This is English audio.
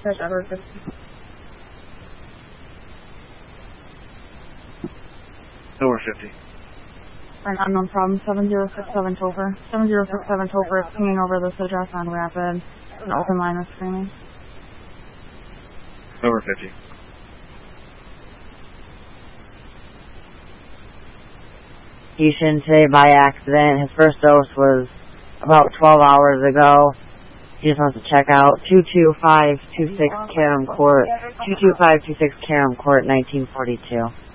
There's Edward 50. Over 50. An unknown problem, 7067 Topher. 7067 Topher is pinging over this address on Rapid. An open line of screaming. Over 50. Patient today by accident. His first dose was about 12 hours ago. He just wants to check out 22526 Karam Court, 22526 Karam Court, 1942.